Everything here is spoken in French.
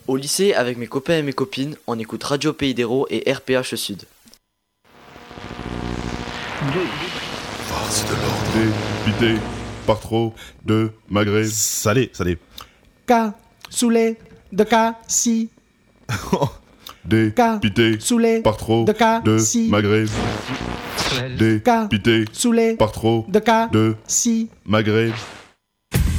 Au lycée, avec mes copains et mes copines, on écoute Radio Pays d'Hérault et RPH Sud. Farce de l'ordre. Dépité, par trop de maghreb. Salé. K, soulé, de K, si. Dépité, Soulé, par trop de K, de si. maghreb. Dépité, Soulé, par trop de K, de si. maghreb.